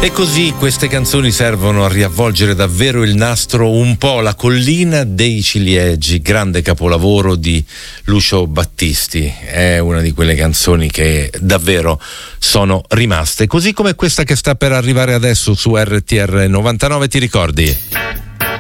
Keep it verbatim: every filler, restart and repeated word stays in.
E così queste canzoni servono a riavvolgere davvero il nastro un po'. La collina dei ciliegi, grande capolavoro di Lucio Battisti, è una di quelle canzoni che davvero sono rimaste, così come questa che sta per arrivare adesso su R T R novantanove, ti ricordi?